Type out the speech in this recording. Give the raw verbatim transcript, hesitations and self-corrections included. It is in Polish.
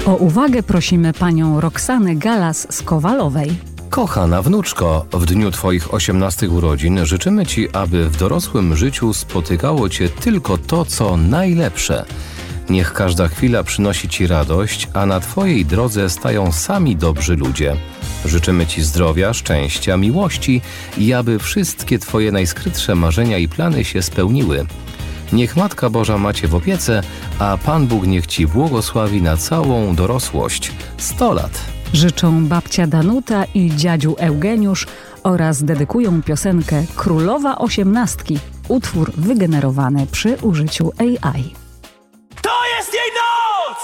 O uwagę prosimy panią Roxanę Galas z Kowalowej. Kochana wnuczko, w dniu Twoich osiemnastych urodzin życzymy Ci, aby w dorosłym życiu spotykało Cię tylko to, co najlepsze. Niech każda chwila przynosi Ci radość, a na Twojej drodze stają sami dobrzy ludzie. Życzymy Ci zdrowia, szczęścia, miłości i aby wszystkie Twoje najskrytsze marzenia i plany się spełniły. Niech Matka Boża ma Cię w opiece, a Pan Bóg niech Ci błogosławi na całą dorosłość. sto lat! Życzą babcia Danuta i dziadziu Eugeniusz oraz dedykują piosenkę Królowa Osiemnastki, utwór wygenerowany przy użyciu A I. To jest jej